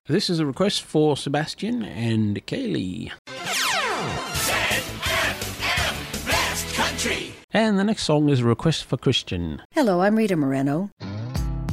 This is a request for Sebastian and Kaylee. ZFM Blast Country. And the next song is a request for Christian. Hello, I'm Rita Moreno.